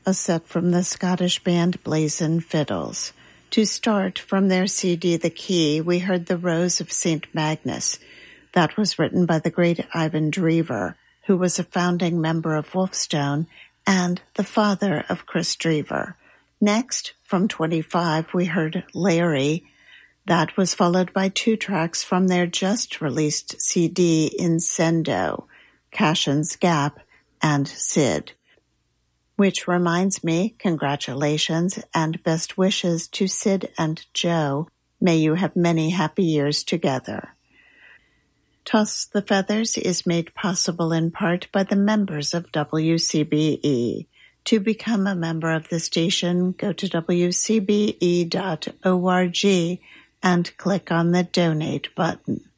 a set from the Scottish band Blazin' Fiddles. To start, from their CD The Key, we heard The Rose of St. Magnus. That was written by the great Ivan Drever, who was a founding member of Wolfstone and the father of Chris Drever. Next, from 25, we heard Larry. That was followed by 2 tracks from their just-released CD Incendo, Cashin's Gap and Sid. Which reminds me, congratulations and best wishes to Sid and Joe. May you have many happy years together. Toss the Feathers is made possible in part by the members of WCBE. To become a member of the station, go to wcbe.org and click on the Donate button.